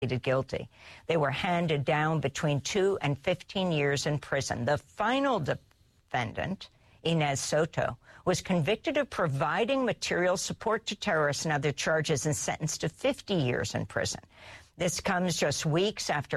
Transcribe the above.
pleaded guilty. They were handed down between 2 and 15 years in prison. The final defendant, Inez Soto, was convicted of providing material support to terrorists and other charges and sentenced to 50 years in prison. This comes just weeks after